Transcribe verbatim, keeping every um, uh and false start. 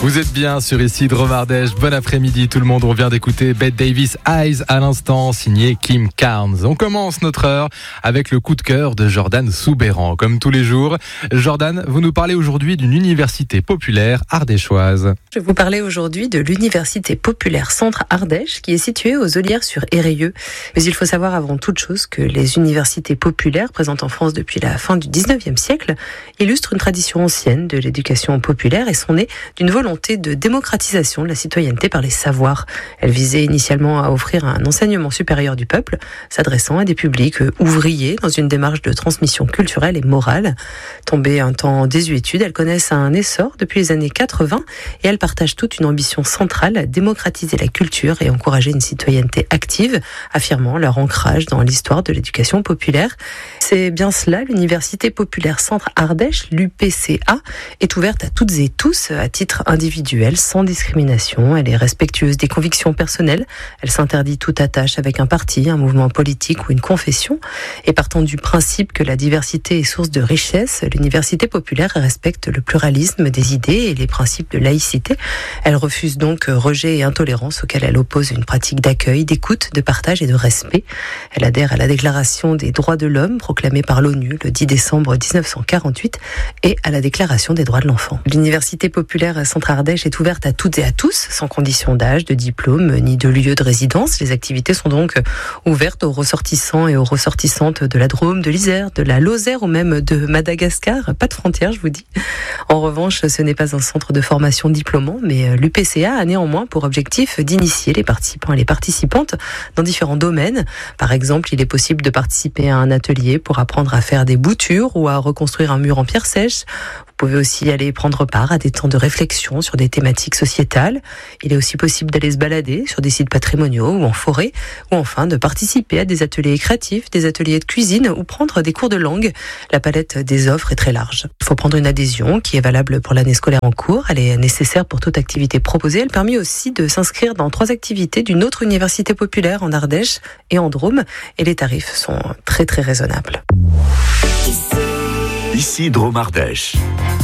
Vous êtes bien sur ici Drôme Ardèche. Bon après-midi tout le monde. On vient d'écouter Bette Davis Eyes à l'instant, signé Kim Carnes. On commence notre heure avec le coup de cœur de Jordan Soubeyran. Comme tous les jours, Jordan, vous nous parlez aujourd'hui d'une université populaire ardéchoise. Je vais vous parler aujourd'hui de l'université populaire Centre Ardèche qui est située aux Ollières-sur-Éreyeux. Mais il faut savoir avant toute chose que les universités populaires présentes en France depuis la fin du dix-neuvième siècle illustrent une tradition ancienne de l'éducation populaire et sont nées d'une volonté de démocratisation de la citoyenneté par les savoirs. Elle visait initialement à offrir un enseignement supérieur du peuple, s'adressant à des publics ouvriers dans une démarche de transmission culturelle et morale. Tombée un temps en désuétude, elles connaissent un essor depuis les années quatre-vingts et elles partagent toute une ambition centrale à démocratiser la culture et encourager une citoyenneté active, affirmant leur ancrage dans l'histoire de l'éducation populaire. C'est bien cela, l'Université populaire Centre Ardèche, l'U P C A, est ouverte à toutes et tous à titre individuelle, sans discrimination. Elle est respectueuse des convictions personnelles. Elle s'interdit toute attache avec un parti, un mouvement politique ou une confession. Et partant du principe que la diversité est source de richesse, l'université populaire respecte le pluralisme des idées et les principes de laïcité. Elle refuse donc rejet et intolérance auxquels elle oppose une pratique d'accueil, d'écoute, de partage et de respect. Elle adhère à la Déclaration des droits de l'homme proclamée par l'ONU le dix décembre dix-neuf cent quarante-huit et à la Déclaration des droits de l'enfant. L'université populaire Centre Ardèche est ouverte à toutes et à tous, sans condition d'âge, de diplôme, ni de lieu de résidence. Les activités sont donc ouvertes aux ressortissants et aux ressortissantes de la Drôme, de l'Isère, de la Lozère ou même de Madagascar. Pas de frontières, je vous dis. En revanche, ce n'est pas un centre de formation diplômant, mais l'U P C A a néanmoins pour objectif d'initier les participants et les participantes dans différents domaines. Par exemple, il est possible de participer à un atelier pour apprendre à faire des boutures ou à reconstruire un mur en pierre sèche. Vous pouvez aussi aller prendre part à des temps de réflexion sur des thématiques sociétales. Il est aussi possible d'aller se balader sur des sites patrimoniaux ou en forêt, ou enfin de participer à des ateliers créatifs, des ateliers de cuisine ou prendre des cours de langue. La palette des offres est très large. Il faut prendre une adhésion qui est valable pour l'année scolaire en cours. Elle est nécessaire pour toute activité proposée. Elle permet aussi de s'inscrire dans trois activités d'une autre université populaire en Ardèche et en Drôme. Et les tarifs sont très très raisonnables. Ici Drôme Ardèche.